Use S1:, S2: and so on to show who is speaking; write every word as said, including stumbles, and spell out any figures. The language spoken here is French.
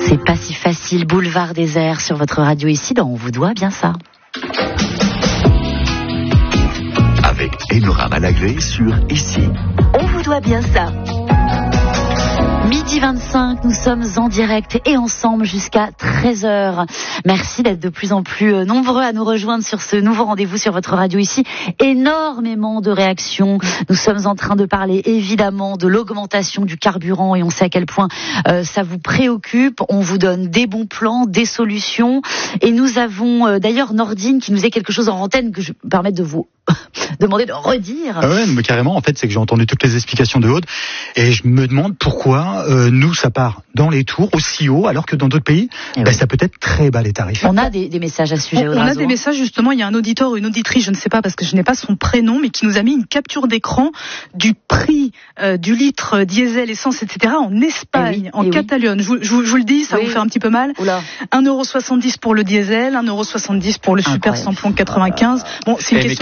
S1: C'est pas si facile, boulevard désert sur votre radio ici, dans On vous doit bien ça.
S2: Avec Enora Malagré sur Ici.
S1: On vous doit bien ça. Midi vingt-cinq, nous sommes en direct et ensemble jusqu'à treize heures. Merci d'être de plus en plus nombreux à nous rejoindre sur ce nouveau rendez-vous sur votre radio ici. Énormément de réactions. Nous sommes en train de parler évidemment de l'augmentation du carburant et on sait à quel point euh, ça vous préoccupe. On vous donne des bons plans, des solutions. Et nous avons euh, d'ailleurs Nordine qui nous dit quelque chose en antenne que je me permets de vous demander de redire.
S3: Ah ouais, mais carrément, en fait, c'est que j'ai entendu toutes les explications de Aude et je me demande pourquoi euh, nous, ça part dans les tours aussi haut, alors que dans d'autres pays, bah, oui. ça peut être très bas les tarifs.
S1: On a des, des messages à ce sujet.
S4: On, on a des messages, justement, il y a un auditeur ou une auditrice, je ne sais pas parce que je n'ai pas son prénom, mais qui nous a mis une capture d'écran du prix euh, du litre diesel, essence, et cetera en Espagne, oui, en Catalogne. Oui. Je, je, je vous le dis, ça oui. va vous faire un petit peu mal. Oula. un euro soixante-dix pour le diesel, un euro soixante-dix pour le super samplon quatre-vingt-quinze. Bon, c'est une question